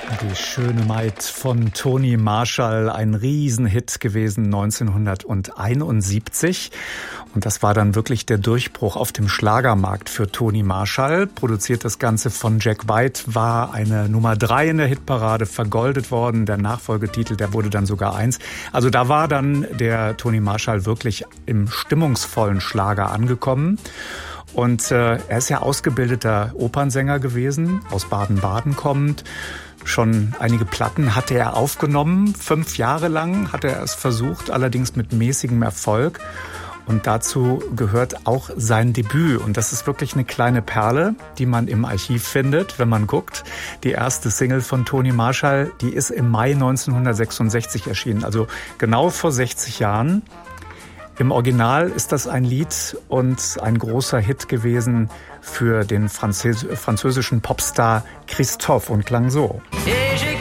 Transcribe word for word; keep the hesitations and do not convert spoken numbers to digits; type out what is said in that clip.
Die schöne Maid von Toni Marshall, ein Riesenhit gewesen neunzehnhunderteinundsiebzig. Und das war dann wirklich der Durchbruch auf dem Schlagermarkt für Toni Marshall. Produziert das Ganze von Jack White, war eine Nummer drei in der Hitparade, vergoldet worden. Der Nachfolgetitel, der wurde dann sogar eins. Also da war dann der Toni Marshall wirklich im stimmungsvollen Schlager angekommen. Und äh, er ist ja ausgebildeter Opernsänger gewesen, aus Baden-Baden kommend. Schon einige Platten hatte er aufgenommen. Fünf Jahre lang hat er es versucht, allerdings mit mäßigem Erfolg. Und dazu gehört auch sein Debüt. Und das ist wirklich eine kleine Perle, die man im Archiv findet, wenn man guckt. Die erste Single von Toni Marshall, die ist im Mai neunzehnhundertsechsundsechzig erschienen, also genau vor sechzig Jahren. Im Original ist das ein Lied und ein großer Hit gewesen für den Französ- französischen Popstar Christophe und klang so.